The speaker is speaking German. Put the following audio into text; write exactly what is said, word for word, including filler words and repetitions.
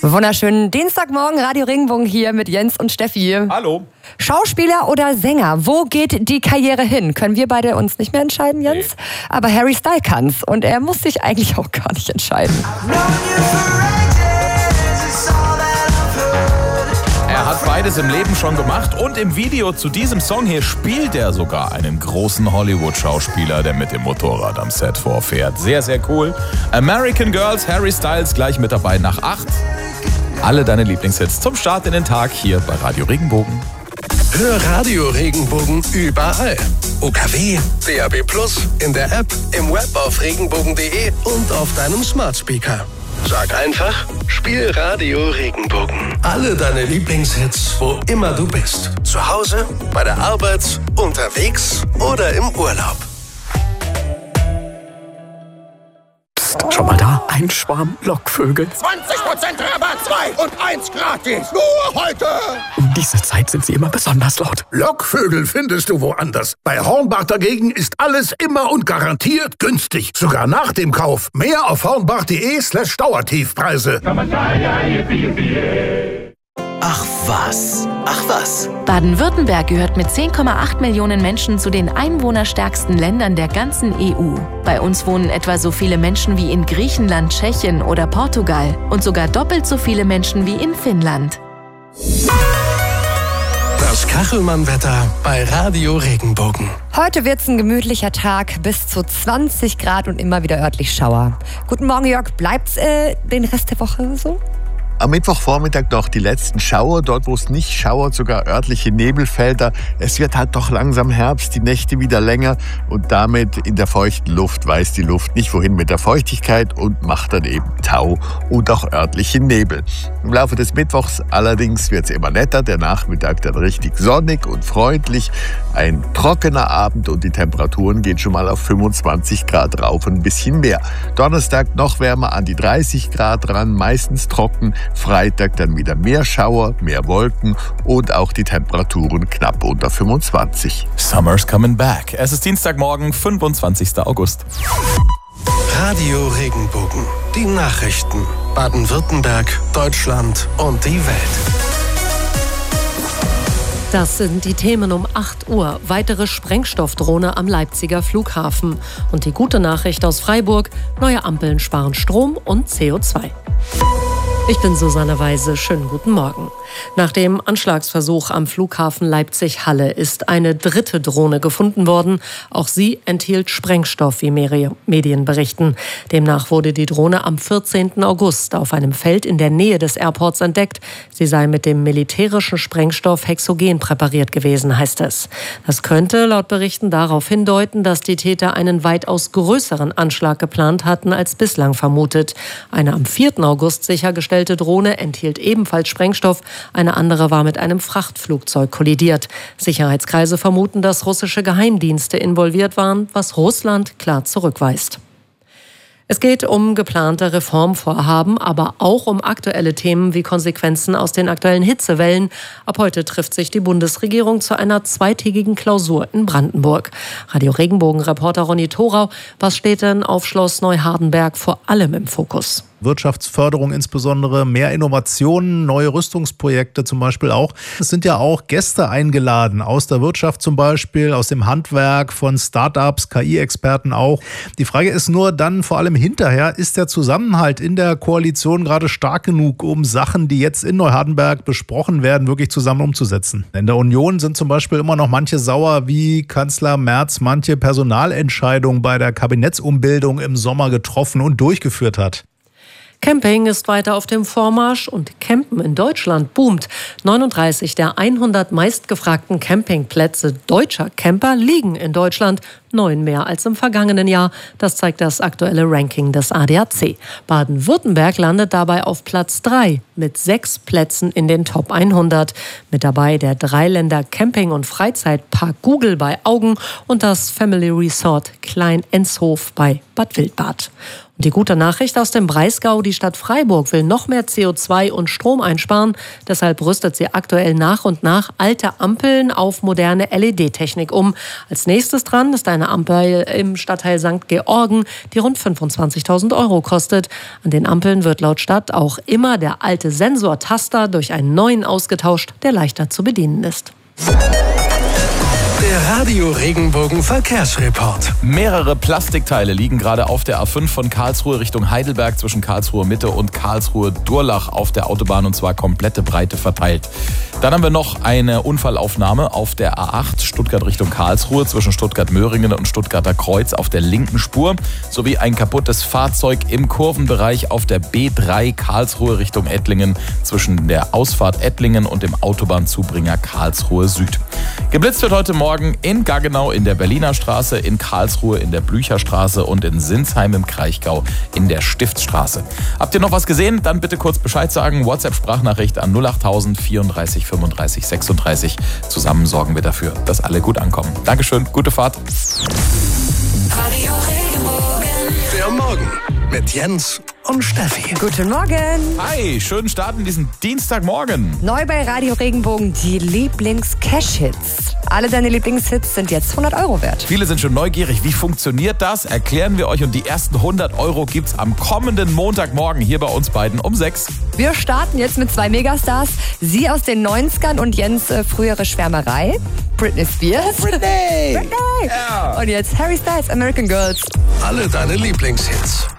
Wunderschönen Dienstagmorgen, Radio Regenbogen hier mit Jens und Steffi. Hallo. Schauspieler oder Sänger, wo geht die Karriere hin? Können wir beide uns nicht mehr entscheiden, Jens? Nee. Aber Harry Styles kann's und er muss sich eigentlich auch gar nicht entscheiden. Er hat beides im Leben schon gemacht und im Video zu diesem Song hier spielt er sogar einen großen Hollywood-Schauspieler, der mit dem Motorrad am Set vorfährt. Sehr, sehr cool. American Girls, Harry Styles gleich mit dabei nach acht. Alle deine Lieblingshits zum Start in den Tag hier bei Radio Regenbogen. Hör Radio Regenbogen überall. U K W, D A B plus, in der App, im Web auf regenbogen punkt de und auf deinem Smart Speaker. Sag einfach, spiel Radio Regenbogen. Alle deine Lieblingshits, wo immer du bist. Zu Hause, bei der Arbeit, unterwegs oder im Urlaub. Psst, schon mal da? Ein Schwarm Lockvögel. zwanzig Prozent Rabatt, zwei und eins gratis. Nur heute. Um diese Zeit sind sie immer besonders laut. Lockvögel findest du woanders. Bei Hornbach dagegen ist alles immer und garantiert günstig. Sogar nach dem Kauf. Mehr auf hornbach punkt de slash Dauertiefpreise. Ach was, ach was. Baden-Württemberg gehört mit zehn Komma acht Millionen Menschen zu den einwohnerstärksten Ländern der ganzen E U. Bei uns wohnen etwa so viele Menschen wie in Griechenland, Tschechien oder Portugal und sogar doppelt so viele Menschen wie in Finnland. Das Kachelmann-Wetter bei Radio Regenbogen. Heute wird's ein gemütlicher Tag, bis zu zwanzig Grad und immer wieder örtlich Schauer. Guten Morgen, Jörg. Bleibt's äh, den Rest der Woche so? Am Mittwochvormittag noch die letzten Schauer, dort wo es nicht schauert, sogar örtliche Nebelfelder. Es wird halt doch langsam Herbst, die Nächte wieder länger und damit in der feuchten Luft weiß die Luft nicht wohin mit der Feuchtigkeit und macht dann eben Tau und auch örtliche Nebel. Im Laufe des Mittwochs allerdings wird es immer netter, der Nachmittag dann richtig sonnig und freundlich. Ein trockener Abend und die Temperaturen gehen schon mal auf fünfundzwanzig Grad rauf und ein bisschen mehr. Donnerstag noch wärmer an die dreißig Grad ran, meistens trocken. Freitag dann wieder mehr Schauer, mehr Wolken und auch die Temperaturen knapp unter fünfundzwanzig. Summer's coming back. Es ist Dienstagmorgen, fünfundzwanzigster August. Radio Regenbogen. Die Nachrichten. Baden-Württemberg, Deutschland und die Welt. Das sind die Themen um acht Uhr. Weitere Sprengstoffdrohne am Leipziger Flughafen. Und die gute Nachricht aus Freiburg: neue Ampeln sparen Strom und C O zwei. Ich bin Susanne Weise. Schönen guten Morgen. Nach dem Anschlagsversuch am Flughafen Leipzig-Halle ist eine dritte Drohne gefunden worden. Auch sie enthielt Sprengstoff, wie mehrere Medien berichten. Demnach wurde die Drohne am vierzehnten August auf einem Feld in der Nähe des Airports entdeckt. Sie sei mit dem militärischen Sprengstoff Hexogen präpariert gewesen, heißt es. Das könnte laut Berichten darauf hindeuten, dass die Täter einen weitaus größeren Anschlag geplant hatten als bislang vermutet. Eine am vierten August sichergestellte Drohne enthielt ebenfalls Sprengstoff. Eine andere war mit einem Frachtflugzeug kollidiert. Sicherheitskreise vermuten, dass russische Geheimdienste involviert waren, was Russland klar zurückweist. Es geht um geplante Reformvorhaben, aber auch um aktuelle Themen wie Konsequenzen aus den aktuellen Hitzewellen. Ab heute trifft sich die Bundesregierung zu einer zweitägigen Klausur in Brandenburg. Radio Regenbogen-Reporter Ronny Thorau, was steht denn auf Schloss Neuhardenberg vor allem im Fokus? Wirtschaftsförderung insbesondere, mehr Innovationen, neue Rüstungsprojekte zum Beispiel auch. Es sind ja auch Gäste eingeladen, aus der Wirtschaft zum Beispiel, aus dem Handwerk, von Start-ups, K I-Experten auch. Die Frage ist nur dann vor allem hinterher, ist der Zusammenhalt in der Koalition gerade stark genug, um Sachen, die jetzt in Neuhardenberg besprochen werden, wirklich zusammen umzusetzen? In der Union sind zum Beispiel immer noch manche sauer, wie Kanzler Merz manche Personalentscheidungen bei der Kabinettsumbildung im Sommer getroffen und durchgeführt hat. Camping ist weiter auf dem Vormarsch und Campen in Deutschland boomt. neununddreißig der hundert meistgefragten Campingplätze deutscher Camper liegen in Deutschland, neun mehr als im vergangenen Jahr. Das zeigt das aktuelle Ranking des A D A C. Baden-Württemberg landet dabei auf Platz drei mit sechs Plätzen in den Top hundert. Mit dabei der Dreiländer Camping- und Freizeitpark Gugel bei Augen und das Family Resort Klein-Enshof bei Bad Wildbad. Und die gute Nachricht aus dem Breisgau, die Stadt Freiburg will noch mehr C O zwei und Strom einsparen. Deshalb rüstet sie aktuell nach und nach alte Ampeln auf moderne L E D-Technik um. Als nächstes dran ist eine Ampel im Stadtteil Sankt Georgen, die rund fünfundzwanzigtausend Euro kostet. An den Ampeln wird laut Stadt auch immer der alte Sensortaster durch einen neuen ausgetauscht, der leichter zu bedienen ist. Der Radio Regenbogen Verkehrsreport. Mehrere Plastikteile liegen gerade auf der A fünf von Karlsruhe Richtung Heidelberg zwischen Karlsruhe Mitte und Karlsruhe Durlach auf der Autobahn, und zwar komplette Breite verteilt. Dann haben wir noch eine Unfallaufnahme auf der A acht Stuttgart Richtung Karlsruhe zwischen Stuttgart-Möhringen und Stuttgarter Kreuz auf der linken Spur sowie ein kaputtes Fahrzeug im Kurvenbereich auf der B drei Karlsruhe Richtung Ettlingen zwischen der Ausfahrt Ettlingen und dem Autobahnzubringer Karlsruhe Süd. Geblitzt wird heute Morgen in Gaggenau in der Berliner Straße, in Karlsruhe in der Blücherstraße und in Sinsheim im Kraichgau in der Stiftsstraße. Habt ihr noch was gesehen? Dann bitte kurz Bescheid sagen. WhatsApp-Sprachnachricht an null acht tausend vierunddreißig fünfunddreißig sechsunddreißig. Zusammen sorgen wir dafür, dass alle gut ankommen. Dankeschön, gute Fahrt. Radio Regenbogen. Der Morgen mit Jens und Steffi. Guten Morgen. Hi, schönen Start in diesen Dienstagmorgen. Neu bei Radio Regenbogen die Lieblings-Cash-Hits. Alle deine Lieblingshits sind jetzt hundert Euro wert. Viele sind schon neugierig. Wie funktioniert das? Erklären wir euch, und die ersten hundert Euro gibt's am kommenden Montagmorgen hier bei uns beiden um sechs. Wir starten jetzt mit zwei Megastars. Sie aus den neunzigern und Jens äh, frühere Schwärmerei. Britney Spears. Britney! Britney! Ja. Und jetzt Harry Styles, American Girls. Alle deine Lieblingshits.